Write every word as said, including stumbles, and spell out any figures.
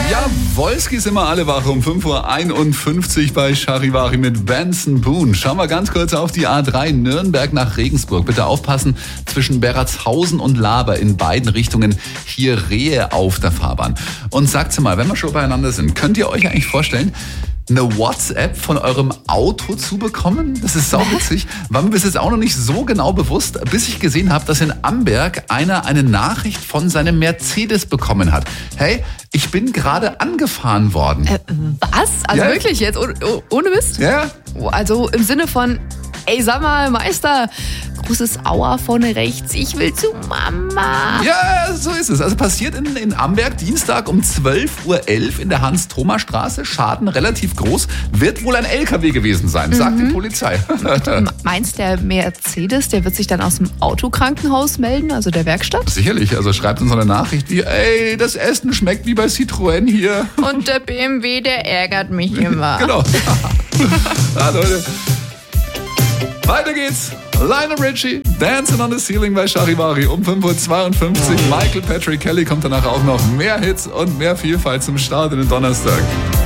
Ja, Wolski sind wir alle wach um fünf Uhr einundfünfzig bei Charivari mit Benson Boone. Schauen wir ganz kurz auf die A drei Nürnberg nach Regensburg. Bitte aufpassen, zwischen Beratshausen und Laber in beiden Richtungen hier Rehe auf der Fahrbahn. Und sagt mal, wenn wir schon beieinander sind, könnt ihr euch eigentlich vorstellen, eine WhatsApp von eurem Auto zu bekommen? Das ist sauwitzig. War mir bis jetzt auch noch nicht so genau bewusst, bis ich gesehen habe, dass in Amberg einer eine Nachricht von seinem Mercedes bekommen hat. Hey, ich bin gerade angefahren worden. Äh, was? Also Ja. wirklich jetzt? Oh, oh, ohne Mist? Ja, Also im Sinne von, ey, sag mal, Meister, großes Aua vorne rechts, ich will zu Mama. ja, so ist es. Also passiert in, in Amberg Dienstag um zwölf Uhr elf in der Hans-Thoma-Straße. Schaden relativ groß. Wird wohl ein L K W gewesen sein, sagt die Polizei. Meinst der Mercedes, der wird sich dann aus dem Autokrankenhaus melden, also der Werkstatt? Sicherlich, also schreibt uns so eine Nachricht wie, ey, das Essen schmeckt wie bei Citroën hier. Und der B M W, der ärgert mich immer. Genau. Ja, Leute. Weiter geht's. Lionel Richie, Dancing on the Ceiling bei Charivari um fünf Uhr zweiundfünfzig. Michael Patrick Kelly kommt danach auch noch. Mehr Hits und mehr Vielfalt zum Start in den Donnerstag.